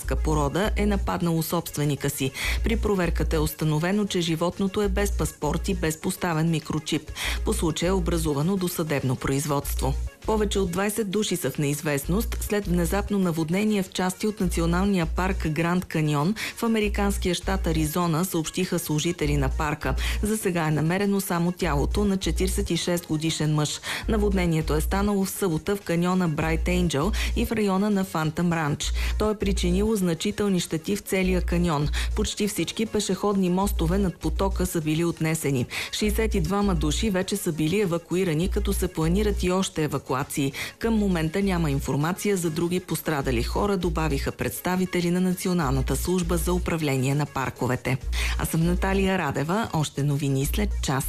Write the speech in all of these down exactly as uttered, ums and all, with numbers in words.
американска порода е нападнало собственика си. При проверката е установено, че животното е без паспорт и без поставен микрочип. По случая е образувано досъдебно производство. Повече от двайсет души са в неизвестност след внезапно наводнение в части от националния парк Гранд Каньон в американския щат Аризона, съобщиха служители на парка. За сега е намерено само тялото на четирийсет и шест годишен мъж. Наводнението е станало в събота в каньона Брайт Ейнджъл и в района на Фантъм Ранч. То е причинило значителни щети в целия каньон. Почти всички пешеходни мостове над потока са били отнесени. шейсет и двама души вече са били евакуирани, като се планират и още евакуации. Към момента няма информация за други пострадали хора, добавиха представители на Националната служба за управление на парковете. Аз съм Наталия Радева. Още новини след час.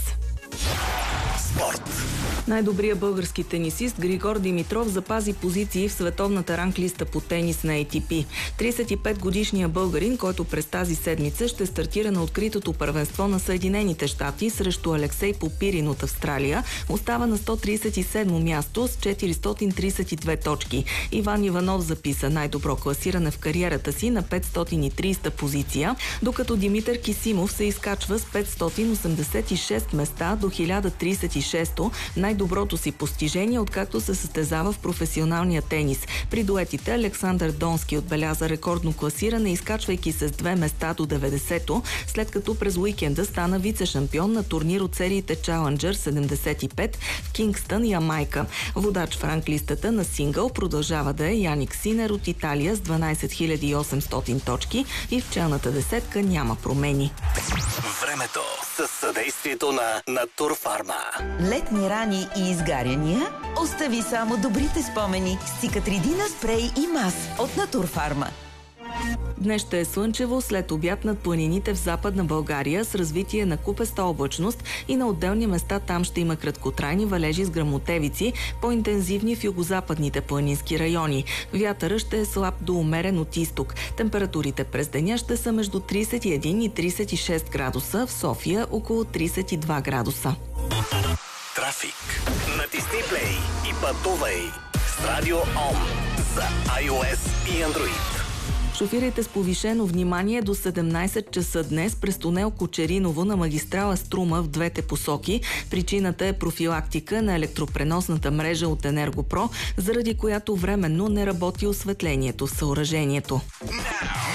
Спорт. Най-добрият български тенисист Григор Димитров запази позиции в световната ранглиста по тенис на Ей Ти Пи. трийсет и пет годишният българин, който през тази седмица ще стартира на откритото първенство на Съединените щати срещу Алексей Попирин от Австралия, остава на сто трийсет и седмо място с четиристотин трийсет и две точки. Иван Иванов записа най-добро класиране в кариерата си на петстотин и трийсета позиция, докато Димитър Кисимов се изкачва с петстотин осемдесет и шест места до хиляда трийсет и шесто, най-доброто си постижение, откакто се състезава в професионалния тенис. При дуетите Александър Донски отбеляза рекордно класиране, изкачвайки се с две места до деветдесето, след като през уикенда стана вице-шампион на турнир от сериите Challenger седемдесет и пет в Кингстън, Ямайка. Водач в ранглистата на сингъл продължава да е Яник Синер от Италия с дванайсет хиляди и осемстотин точки и в челната десетка няма промени. Времето със съдействието на Натурфарма. Летни рани и изгаряния? Остави само добрите спомени с Цикатридина спрей и мас от Натурфарма. Днес ще е слънчево, след обяд над планините в Западна България с развитие на купеста облачност и на отделни места там ще има краткотрайни валежи с гръмотевици, по-интензивни в югозападните планински райони. Вятъра ще е слаб до умерен от изток. Температурите през деня ще са между трийсет и един и трийсет и шест градуса, в София около трийсет и два градуса. Трафик. Натисни плей и пътувай с Радио Ом за iOS и Android. Шофирайте с повишено внимание до седемнайсет часа днес през тунел Кочериново на магистрала Струма в двете посоки. Причината е профилактика на електропреносната мрежа от Енергопро, заради която временно не работи осветлението в съоръжението.